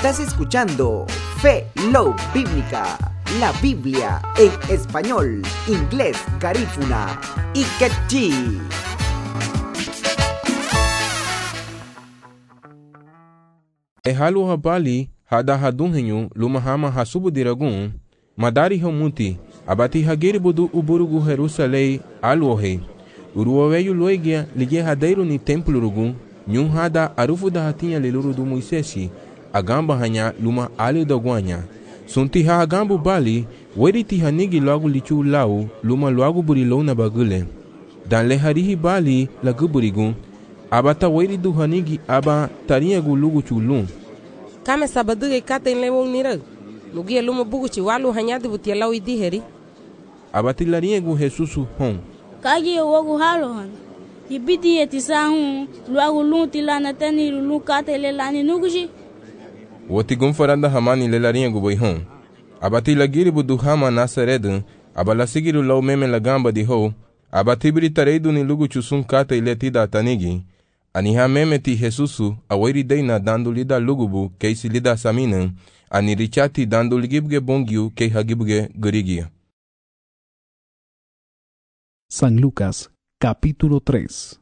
Estás escuchando Fe Love Bíblica, la Biblia en español, inglés, garífuna y quechí. Halu habali hada hadunhenyu lumahama hasubu diragun madari hamuti abati hageri budu uburugu Jerusalém aluohe uruoveyu loigia ligue hadeiro ni templo rugun nyun hada arufu da hatinha leluru du Moisesi agamba hanya luma ali dogwanya sunti ha agambu bali weriti hanigi logo lichu lau luma logo burilou na bagule dan le harihi bali lagu burigun abata weri du hanigi aba tarinha gulugu chulun kame sabaduge kata in lewong nira lugia luma buguchi walu hanyadi butia lau idiheri abati larinha gu Jesusu hon kagi wogu halohon ibidi etisahu luagu lunti lana tani lu kata le lani nuguji woti gun faranda hamani le larinha gu boy hon abati lagiri budu hama nasaredu abala sigiru lau meme lagamba di ho abati britareidu ni lugu chusun kata ile tida tanigi aniha meme ti Jesusu aweri deina dando lida lugubu keisi lida saminan ani richati dando ligibge bongiu kei hagibge gurigia. San Lucas, capítulo 3.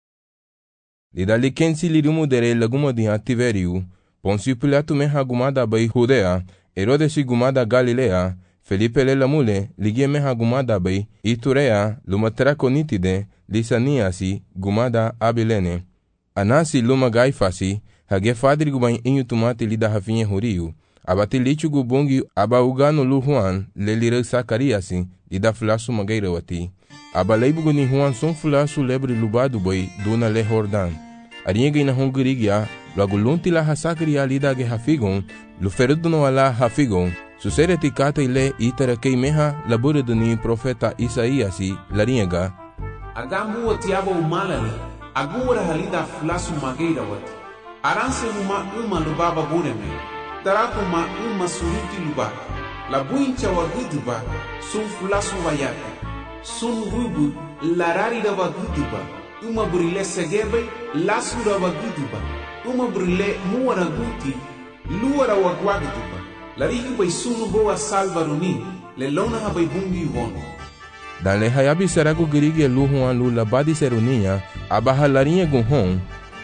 Lida likensi lirumu dere laguma di Tiveriu, Poncio Pilato me hagumada bai Judea, Herodes gumada Galilea, Felipe le lamule ligie me hagumada bai Iturea, lumatra konitide, lisaniasi gumada Abilene. Anasi luma gaifasi, hage fadri gubain inyu tumati lida hafinye huriu, abati lichu gubongi aba ugano lu Juan, le lira Sakariasi, lida flasu magairawati. Aba leibugo ni Juan son flasu lebre lubadu boi, duna le Jordan. Arienge ina hongirigia, logo lunti la hasakria lida ge hafigon, luferuduno ala hafigon, susere tikata ile itara kei meha laburiduni profeta Isaiasi, lariega. Agamu watiaba umalali, agura halida flasu mageira wati. Aranse uma lubaba bureme. Tarakuma uma suruti luba. La buincha wa guduba. Sun flasu wayaki. Sun rubu larari da wa guduba. Uma burile segebe lasura wa guduba. Uma burile muara guti. Luara wa guaguduba. Larihi bai sunu boa salvaruni. Le lona ha bai bungi wono. Dan le hayabi seragu girigi lu Juan lu labadi serunia abaha larinha gun hon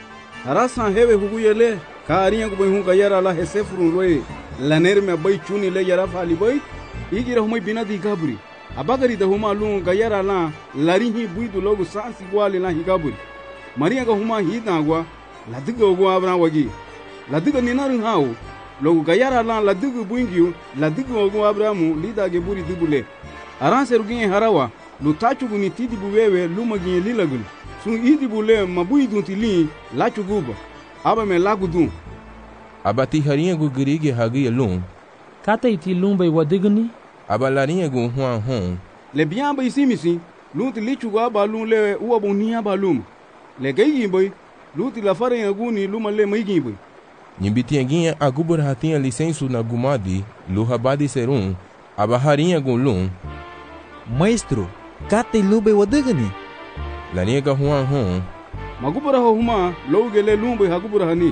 arasan hewe huguyele ka arinha gu hun kayara la hesefrun loe laner me bay chuni le yara fali bay igira humay binadi gabri abagari da huma lu kayara la larinhi buidu logo sansi gwali la higabri maria ga huma hidagwa la digo go abra wagi la digo ninaru hawo logo kayara la digo buingiu la digo go abramu lidage buri dibule aranse ruginye harawa lu tachugu ni tidi buwewe luma ginye lilagul sun idi bule mabuidun tili lachuguba aba me lagudun abati harinha gu girigi hagi lum kata iti lumba wadigni aba larinha gu Juan hon le biamba isimisi lunti lichugu aba lum le uwabu ni aba lum le gayi boy lunti la farinha gu ni luma le maigi boy nyimbiti ginye agubur hatinha licensu na gumadi lu habadi serum aba harinha gu lum Maestro, kata ilube wadigni. Laniega Juan hon. Magubura huma logele lumbe hagubura hani.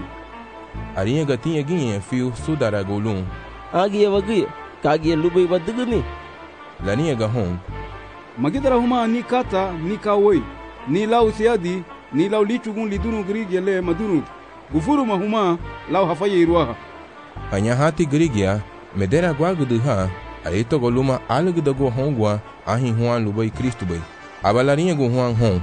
Ariega tinha ginye fiu sudara golum. Agia wagia, kagia lube wadigni. Laniega hon. Magidara huma ni kata ni kawai. Ni lau siadi, ni lau lichugun lidunu grigele madunu. Gufuru mahuma lau hafaye iruaha. Anyahati grigia, medera guaguduha. Aito goluma alugdago hongwa ahi Juan lubai Cristo bai. Abalarinha go Juan hon.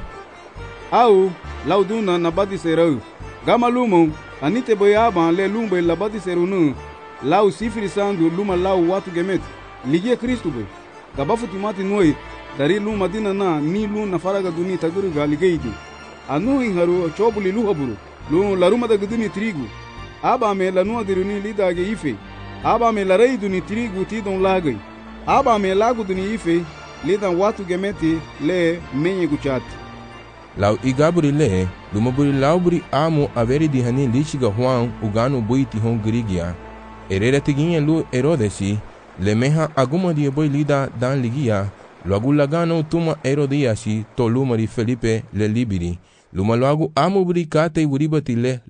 Au lauduna nabadi serau. Gama lumo anite boyaba le lumbe labadi serunu. Lau sifri sandu luma lau watu gemet. Ligie Cristo bai. Gabafu timati noi dari luma dina na ni lu na faraga duni taguru galigeidi. Anu inharu chobuli luhaburu. Lu laruma da guduni trigu. Aba me lanua diruni lidage ife. Aba me larei duni trigu tidon lagai. Aba me lagu duni ife lidan watu gemeti le menye guchati. Lau igaburi le lumaburi lauburi amo averi di hani lichiga Juan ugano buiti hon grigia. Erera tiginha lu Herodesi le meha aguma di boi lida dan ligia. Logo lagano tuma Herodiasi to lumari Felipe le libiri. Lumaloagu amo burikate buribati le